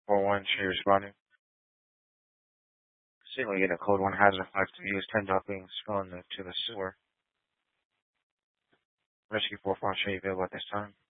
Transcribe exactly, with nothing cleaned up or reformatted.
four one, she responding. Signal unit code one hazard five to use ten droppings going to the sewer. Rescue four four, should be available at this time.